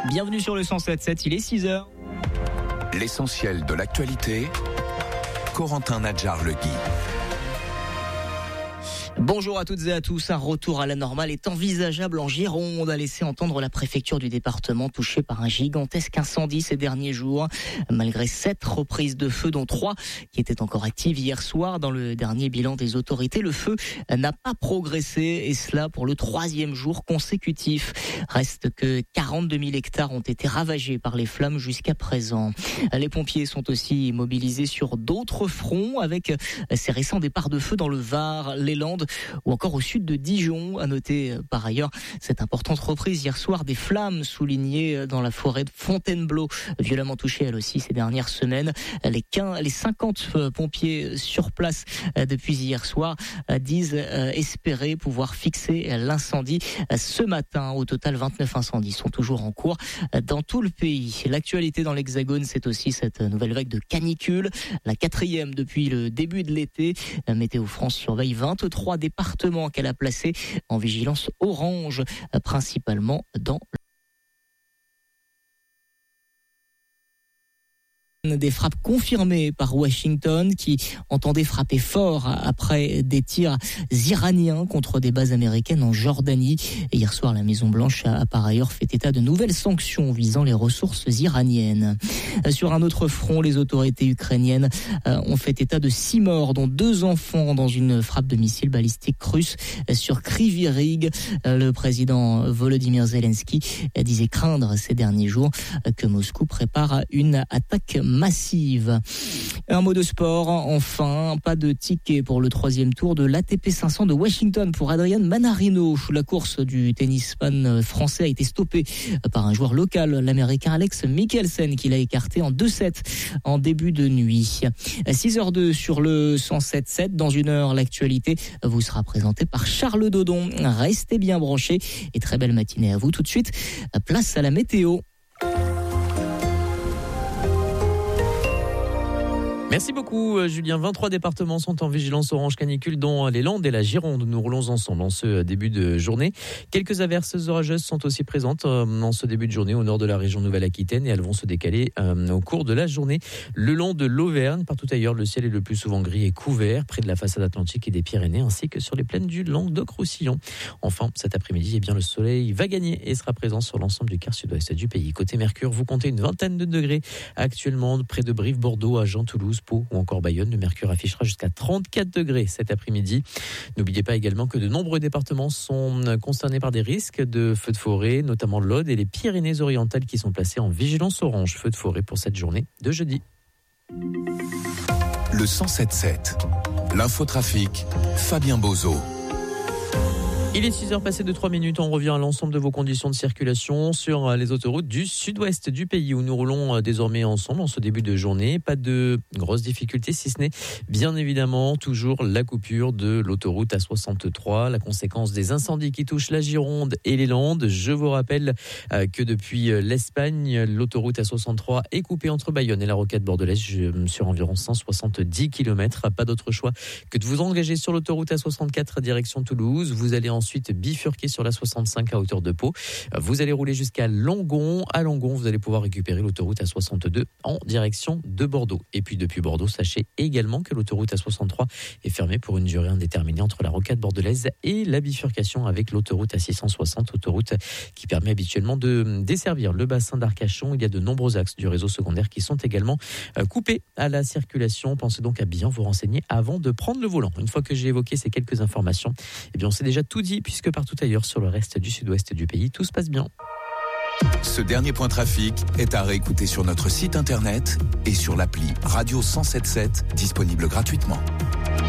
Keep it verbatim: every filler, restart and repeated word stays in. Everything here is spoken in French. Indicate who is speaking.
Speaker 1: Bienvenue sur le cent sept sept, il est six heures.
Speaker 2: L'essentiel de l'actualité, Corentin Nadjar-Legui.
Speaker 1: Bonjour à toutes et à tous. Un retour à la normale est envisageable en Gironde, a laissé entendre la préfecture du département touchée par un gigantesque incendie ces derniers jours. Malgré sept reprises de feu, dont trois qui étaient encore actives hier soir, dans le dernier bilan des autorités, le feu n'a pas progressé, et cela pour le troisième jour consécutif. Reste que quarante-deux mille hectares ont été ravagés par les flammes jusqu'à présent. Les pompiers sont aussi mobilisés sur d'autres fronts, avec ces récents départs de feu dans le Var, les Landes ou encore au sud de Dijon. À noter par ailleurs cette importante reprise hier soir des flammes soulignées dans la forêt de Fontainebleau, violemment touchée elle aussi ces dernières semaines. Les quinze, les cinquante pompiers sur place depuis hier soir disent espérer pouvoir fixer l'incendie ce matin. Au total, vingt-neuf incendies sont toujours en cours dans tout le pays. L'actualité dans l'Hexagone, c'est aussi cette nouvelle vague de canicule, la quatrième depuis le début de l'été. Météo France surveille vingt-trois départements qu'elle a placés en vigilance orange, principalement dans des frappes confirmées par Washington, qui entendait frapper fort après des tirs iraniens contre des bases américaines en Jordanie. Et hier soir, la Maison-Blanche a par ailleurs fait état de nouvelles sanctions visant les ressources iraniennes. Sur un autre front, les autorités ukrainiennes ont fait état de six morts, dont deux enfants, dans une frappe de missiles balistiques russes sur Kryvyi Rih. Le président Volodymyr Zelensky disait craindre ces derniers jours que Moscou prépare une attaque massive. Un mot de sport, enfin, pas de ticket pour le troisième tour de l'A T P cinq cents de Washington pour Adrian Manarino. La course du tennisman français a été stoppée par un joueur local, l'américain Alex Mikkelsen, qui l'a écarté en deux sept en début de nuit. six heures deux sur le cent sept sept. Dans une heure, l'actualité vous sera présentée par Charles Dodon. Restez bien branchés et très belle matinée à vous. Tout de suite, place à la météo.
Speaker 3: Merci beaucoup Julien. vingt-trois départements sont en vigilance orange canicule, dont les Landes et la Gironde. Nous roulons ensemble en ce début de journée. Quelques averses orageuses sont aussi présentes en ce début de journée au nord de la région Nouvelle-Aquitaine, et elles vont se décaler au cours de la journée le long de l'Auvergne. Partout ailleurs, le ciel est le plus souvent gris et couvert, près de la façade atlantique et des Pyrénées, ainsi que sur les plaines du Languedoc-Roussillon. Enfin, cet après-midi, eh bien, le soleil va gagner et sera présent sur l'ensemble du quart sud-ouest du pays. Côté Mercure, vous comptez une vingtaine de degrés actuellement près de Brive, Bordeaux, Agen, Toulouse, Pau ou encore Bayonne. Le mercure affichera jusqu'à trente-quatre degrés cet après-midi. N'oubliez pas également que de nombreux départements sont concernés par des risques de feux de forêt, notamment l'Aude et les Pyrénées-Orientales qui sont placés en vigilance orange feux de forêt pour cette journée de jeudi.
Speaker 2: Le cent sept sept, l'infotrafic, Fabien Bozo.
Speaker 3: Il est six heures passées de trois minutes. On revient à l'ensemble de vos conditions de circulation sur les autoroutes du sud-ouest du pays, où nous roulons désormais ensemble en ce début de journée. Pas de grosses difficultés, si ce n'est bien évidemment toujours la coupure de l'autoroute A soixante-trois, la conséquence des incendies qui touchent la Gironde et les Landes. Je vous rappelle que depuis l'Espagne, l'autoroute A soixante-trois est coupée entre Bayonne et la rocade bordelaise sur environ cent soixante-dix kilomètres. Pas d'autre choix que de vous engager sur l'autoroute A soixante-quatre direction Toulouse. Vous allez en Ensuite, bifurquer sur la soixante-cinq à hauteur de Pau. Vous allez rouler jusqu'à Langon. À Langon, vous allez pouvoir récupérer l'autoroute A soixante-deux en direction de Bordeaux. Et puis depuis Bordeaux, sachez également que l'autoroute A soixante-trois est fermée pour une durée indéterminée entre la rocade bordelaise et la bifurcation avec l'autoroute A six cent soixante, autoroute qui permet habituellement de desservir le bassin d'Arcachon. Il y a de nombreux axes du réseau secondaire qui sont également coupés à la circulation. Pensez donc à bien vous renseigner avant de prendre le volant. Une fois que j'ai évoqué ces quelques informations, eh bien on s'est déjà tout dit, puisque partout ailleurs sur le reste du sud-ouest du pays, tout se passe bien.
Speaker 2: Ce dernier point trafic est à réécouter sur notre site internet et sur l'appli Radio cent sept sept, disponible gratuitement.